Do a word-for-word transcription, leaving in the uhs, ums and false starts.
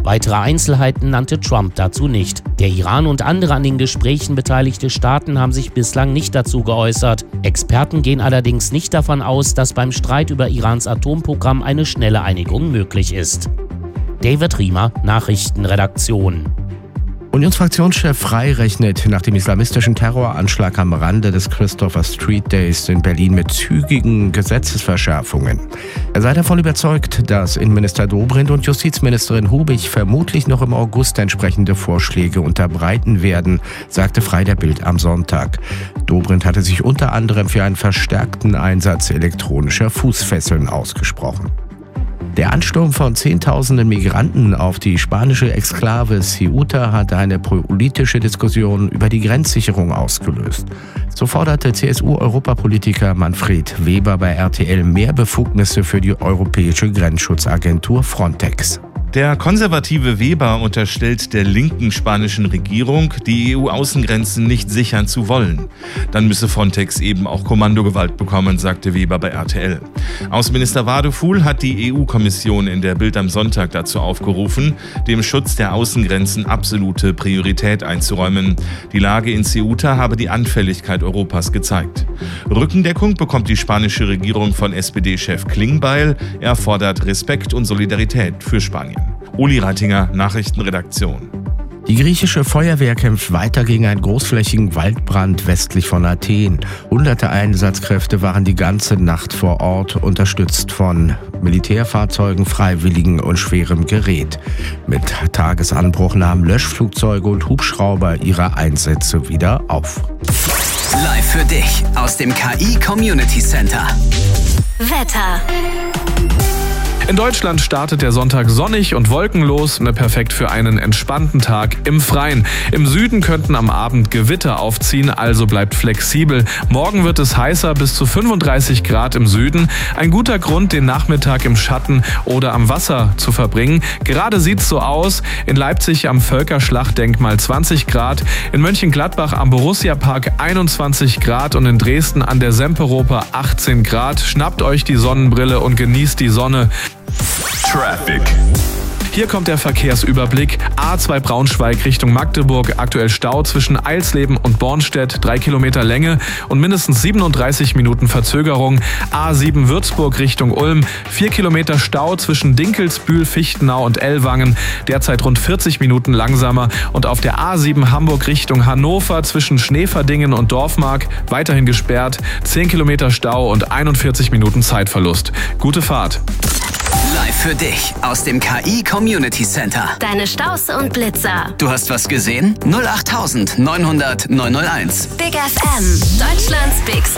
Weitere Einzelheiten nannte Trump dazu nicht. Der Iran und andere an den Gesprächen beteiligte Staaten haben sich bislang nicht dazu geäußert. Experten gehen allerdings nicht davon aus, dass beim Streit über Irans Atomprogramm eine schnelle Einigung möglich ist. David Riemer, Nachrichtenredaktion. Unionsfraktionschef Frey rechnet nach dem islamistischen Terroranschlag am Rande des Christopher Street Days in Berlin mit zügigen Gesetzesverschärfungen. Er sei davon überzeugt, dass Innenminister Dobrindt und Justizministerin Hubig vermutlich noch im August entsprechende Vorschläge unterbreiten werden, sagte Frey der Bild am Sonntag. Dobrindt hatte sich unter anderem für einen verstärkten Einsatz elektronischer Fußfesseln ausgesprochen. Der Ansturm von Zehntausenden Migranten auf die spanische Exklave Ceuta hat eine politische Diskussion über die Grenzsicherung ausgelöst. So forderte C S U-Europapolitiker Manfred Weber bei R T L mehr Befugnisse für die europäische Grenzschutzagentur Frontex. Der konservative Weber unterstellt der linken spanischen Regierung, die E U-Außengrenzen nicht sichern zu wollen. Dann müsse Frontex eben auch Kommandogewalt bekommen, sagte Weber bei R T L. Außenminister Wadefuhl hat die E U-Kommission in der Bild am Sonntag dazu aufgerufen, dem Schutz der Außengrenzen absolute Priorität einzuräumen. Die Lage in Ceuta habe die Anfälligkeit Europas gezeigt. Rückendeckung bekommt die spanische Regierung von S P D-Chef Klingbeil. Er fordert Respekt und Solidarität für Spanien. Uli Reitinger, Nachrichtenredaktion. Die griechische Feuerwehr kämpft weiter gegen einen großflächigen Waldbrand westlich von Athen. Hunderte Einsatzkräfte waren die ganze Nacht vor Ort, unterstützt von Militärfahrzeugen, Freiwilligen und schwerem Gerät. Mit Tagesanbruch nahmen Löschflugzeuge und Hubschrauber ihre Einsätze wieder auf. Live für dich aus dem K I Community Center. Wetter. In Deutschland startet der Sonntag sonnig und wolkenlos, perfekt für einen entspannten Tag im Freien. Im Süden könnten am Abend Gewitter aufziehen, also bleibt flexibel. Morgen wird es heißer, bis zu fünfunddreißig Grad im Süden. Ein guter Grund, den Nachmittag im Schatten oder am Wasser zu verbringen. Gerade sieht's so aus. In Leipzig am Völkerschlachtdenkmal zwanzig Grad, in Mönchengladbach am Borussia-Park einundzwanzig Grad und in Dresden an der Semperoper achtzehn Grad. Schnappt euch die Sonnenbrille und genießt die Sonne. Traffic. Hier kommt der Verkehrsüberblick. A zwei Braunschweig Richtung Magdeburg, aktuell Stau zwischen Eilsleben und Bornstedt, drei Kilometer Länge und mindestens siebenunddreißig Minuten Verzögerung. A sieben Würzburg Richtung Ulm, vier Kilometer Stau zwischen Dinkelsbühl, Fichtenau und Ellwangen, derzeit rund vierzig Minuten langsamer. Und auf der A sieben Hamburg Richtung Hannover zwischen Schneverdingen und Dorfmark weiterhin gesperrt, zehn Kilometer Stau und einundvierzig Minuten Zeitverlust. Gute Fahrt. Live für dich aus dem K I Community Center. Deine Staus und Blitzer. Du hast was gesehen? null acht neunhundert neunhundert neunhunderteins. Big F M. Deutschlands Big Star.